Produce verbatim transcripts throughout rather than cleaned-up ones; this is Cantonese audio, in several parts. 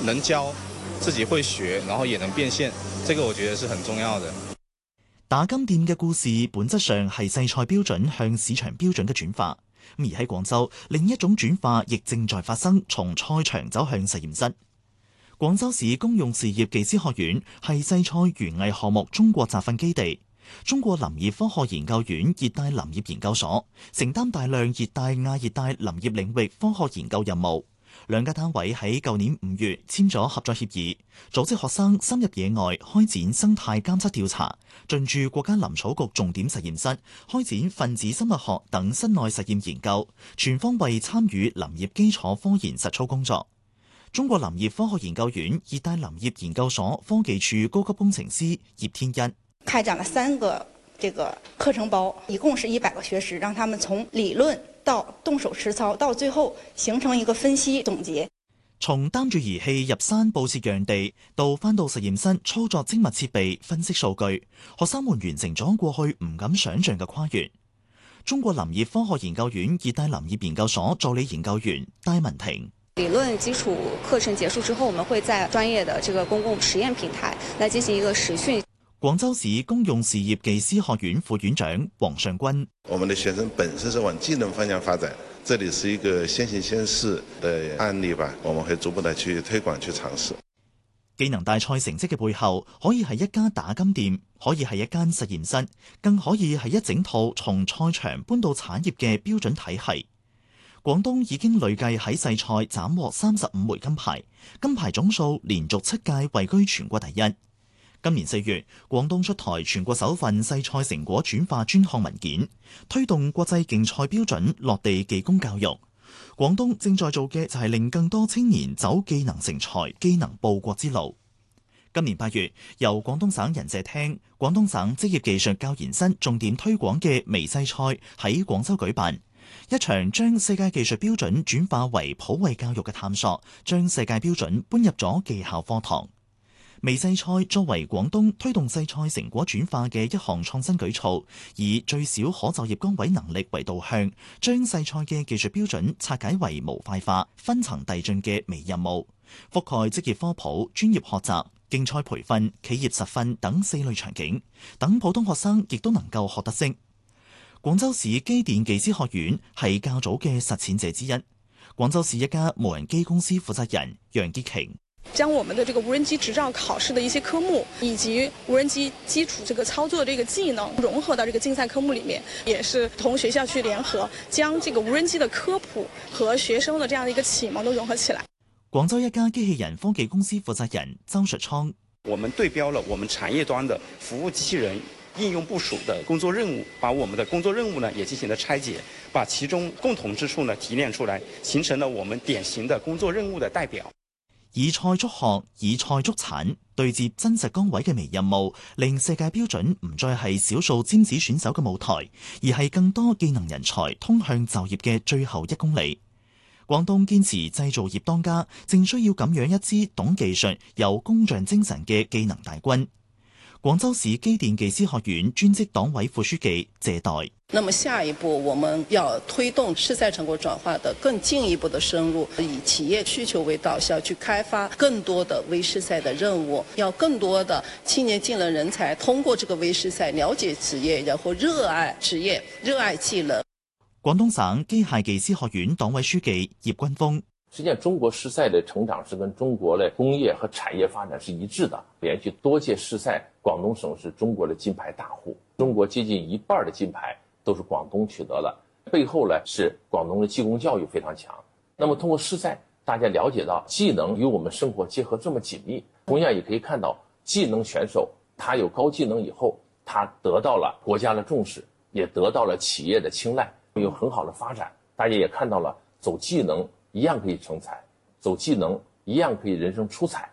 能教，自己會學，然後也能變現，這個我覺得是很重要的。 打金店嘅故事本質上係製菜標準向市場標準嘅轉化，而喺廣州另一種轉化亦正在發生，從菜場走向實驗室。廣州市公用事業技師學院係製菜園藝項目中國集訓基地。中國林業科學研究院熱帶林業研究所承擔大量熱帶亞熱帶林業領域科學研究任務，兩家單位喺舊年五月簽咗合作協議，組織學生深入野外開展生態監測調查，進駐國家林草局重點實驗室，開展分子生物學等室內實驗研究，全方位參與林業基礎科研實操工作。中國林業科學研究院熱帶林業研究所科技處高級工程師葉天一。 開展了三個這個課程包，一共是一百個學時，讓他們從理論到動手實操，到最後形成一個分析總結。 從擔住儀器入山布設樣地，到返到實驗室操作精密設備分析數據，學生們完成咗過去唔敢想象嘅跨越。中國林業科學研究院熱帶林業研究所助理研究員戴文婷。 理論基礎課程結束之後，我們會在專業的這個公共實驗平台來進行一個實訓。 廣州市公用事業技師學院副院長黃尚軍： 我們的學生本身是往技能方向發展，這裡是一個先行先試的案例吧，我們會逐步的去推廣去嘗試。 技能大賽成績嘅背後，可以係一家打金店，可以係一間實驗室，更可以係一整套從菜場搬到產業嘅標準體系。廣東已經累計喺細菜斬獲三十五枚金牌，金牌總數連續七屆位居全國第一。今年四月，廣東出台全國首份細菜成果轉化專項文件，推動國際競賽標準落地技工教育。廣東正在做嘅就係令更多青年走技能成才、技能報國之路。今年八月，由廣東省人社廳、廣東省職業技術教研室重點推廣嘅微細菜喺廣州舉辦，一場將世界技術標準轉化為普惠教育嘅探索，將世界標準搬入咗技校課堂。微細菜作為廣東推動細菜成果轉化嘅一項創新舉措，以最少可就業崗位能力為導向，將細菜嘅技術標準拆解為模塊化、分層遞進嘅微任務，覆蓋職業科普、專業學習、競賽培訓、企業實訓等四類場景，等普通學生亦都能夠學得識。廣州市機電技師學院係較早嘅實踐者之一。廣州市一家無人機公司負責人楊潔瓊。 將我們的這個無人機執照考試的一些科目，以及無人機基礎這個操作的這個技能融合到這個競賽科目裡面，也是同學校去聯合，將這個無人機的科普和學生的這樣的一個啟蒙都融合起來。 廣州一家機器人科技公司負責人周述倉： 我們對標了我們產業端的服務機器人應用部署的工作任務，把我們的工作任務呢也進行了拆解，把其中共同之處呢提煉出來，形成了我們典型的工作任務的代表。 以菜捉學，以菜捉產，對接真實崗位嘅微任務，令世界標準唔再係少數尖子選手嘅舞台，而係更多技能人才通向就業嘅最後一公里。廣東堅持製造業當家，正需要咁樣一支懂技術、有工匠精神嘅技能大軍。廣州市機電技師學院專職黨委副書記謝代： 那麼下一步我們要推動試賽成果轉化的更進一步的深入，以企業需求為導向去開發更多的微試賽的任務，要更多的青年技能人才通過這個微試賽了解職業，然後熱愛職業、熱愛技能。 廣東省機械技師學院黨委書記葉軍峰： 實際上中國試賽的成長是跟中國的工業和產業發展是一致的，連續多屆試賽，廣東省是中國的金牌大戶，中國接近一半的金牌都是廣東取得的，背後呢是廣東的技工教育非常強。那麼通過試賽，大家了解到技能與我們生活結合這麼緊密，同樣也可以看到技能選手他有高技能以後，他得到了國家的重視，也得到了企業的青睞，有很好的發展。大家也看到了走技能一樣可以成才，走技能一樣可以人生出彩。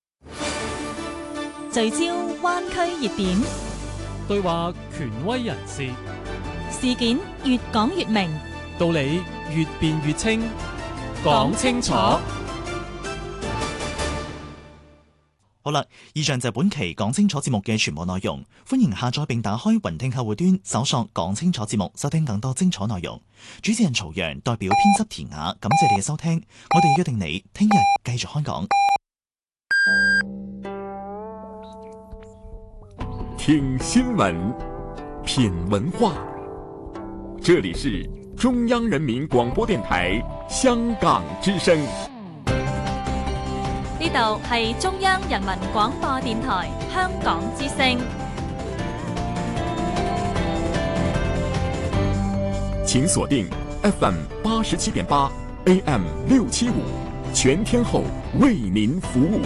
聚焦灣區熱點， 對話權威人士， 事件越講越明， 道理越辯越清，講清楚。 好啦，以上就係本期講清楚節目嘅全部內容。歡迎下載並打開雲聽客戶端，搜索講清楚節目，收聽更多精彩內容。主持人曹陽代表編輯田雅，感謝你嘅收聽。我哋約定你聽日繼續開講。 听新闻，品文化，这里是中央人民广播電台香港之聲。 呢度係中央人民廣播電台香港之聲。 請鎖定 F M 八十七點八 A M 六七五，全天候為您服務。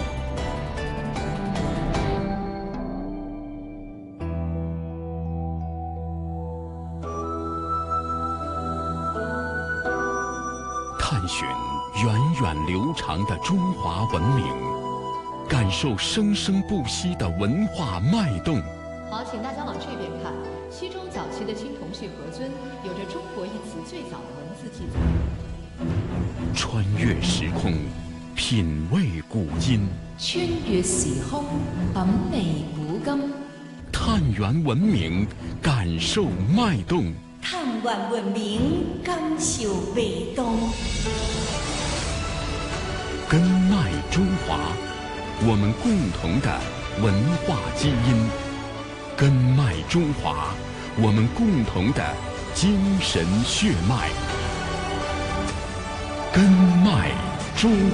探尋源遠流長的中華文明，感受生生不息的文化脈動。 好，請大家往這邊看，西周早期的青銅器盒尊有着中國一詞最早的文字記載。 穿越時空，品味古今。 穿越時空，品味古今。 探源文明，感受脈動。 探源文明，感受脈動。 根脈中華，我們共同的文化基因。根脈中華，我們共同的精神血脈。根脈中